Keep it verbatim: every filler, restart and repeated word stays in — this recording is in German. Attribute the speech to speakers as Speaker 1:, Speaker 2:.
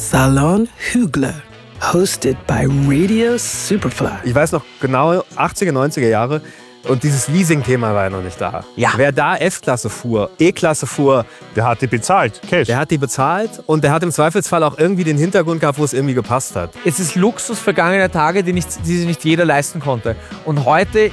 Speaker 1: Salon Hügler, hosted by Radio Superfly.
Speaker 2: Ich weiß noch genau, achtziger, neunziger Jahre. Und dieses Leasing-Thema war ja noch nicht da.
Speaker 3: Ja.
Speaker 2: Wer da F-Klasse fuhr, E-Klasse fuhr,
Speaker 4: Der hat die bezahlt, Cash.
Speaker 2: der hat die bezahlt und der hat im Zweifelsfall auch irgendwie den Hintergrund gehabt, wo es irgendwie gepasst hat.
Speaker 3: Es ist Luxus vergangener Tage, die, nicht, die sich nicht jeder leisten konnte. Und heute